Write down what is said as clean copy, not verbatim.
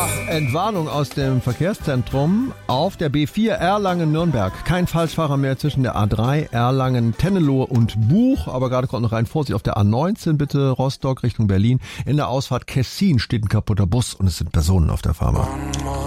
Entwarnung aus dem Verkehrszentrum auf der B4 Erlangen-Nürnberg. Kein Falschfahrer mehr zwischen der A3 Erlangen, Tennelohe und Buch. Aber gerade kommt noch ein Vorsicht auf der A19, bitte Rostock Richtung Berlin. In der Ausfahrt Kessin steht ein kaputter Bus und es sind Personen auf der Fahrbahn.